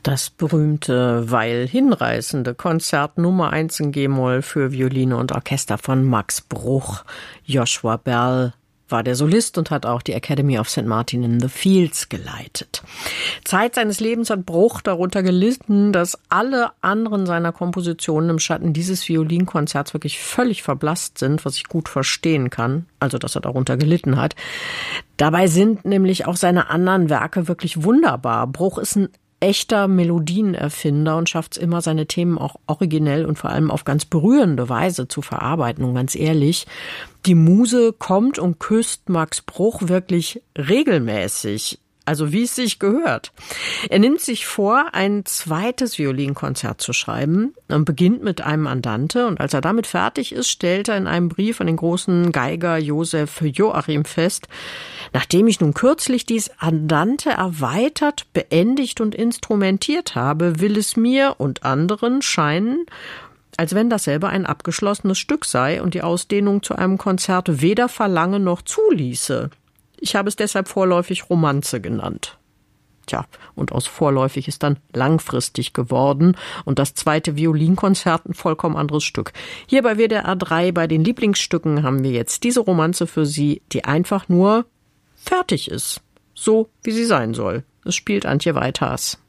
Das berühmte, weil hinreißende Konzert Nummer 1 in G-Moll für Violine und Orchester von Max Bruch. Joshua Bell war der Solist und hat auch die Academy of St. Martin in the Fields geleitet. Zeit seines Lebens hat Bruch darunter gelitten, dass alle anderen seiner Kompositionen im Schatten dieses Violinkonzerts wirklich völlig verblasst sind, was ich gut verstehen kann, also dass er darunter gelitten hat. Dabei sind nämlich auch seine anderen Werke wirklich wunderbar. Bruch ist ein echter Melodienerfinder und schafft es immer, seine Themen auch originell und vor allem auf ganz berührende Weise zu verarbeiten. Und ganz ehrlich, die Muse kommt und küsst Max Bruch wirklich regelmäßig. Also wie es sich gehört. Er nimmt sich vor, ein zweites Violinkonzert zu schreiben und beginnt mit einem Andante. Und als er damit fertig ist, stellt er in einem Brief an den großen Geiger Josef Joachim fest: Nachdem ich nun kürzlich dies Andante erweitert, beendigt und instrumentiert habe, will es mir und anderen scheinen, als wenn dasselbe ein abgeschlossenes Stück sei und die Ausdehnung zu einem Konzert weder verlange noch zuließe. Ich habe es deshalb vorläufig Romanze genannt. Tja, und aus vorläufig ist dann langfristig geworden und das zweite Violinkonzert ein vollkommen anderes Stück. Hier bei WDR 3 bei den Lieblingsstücken haben wir jetzt diese Romanze für Sie, die einfach nur fertig ist. So, wie sie sein soll. Es spielt Antje Weithas.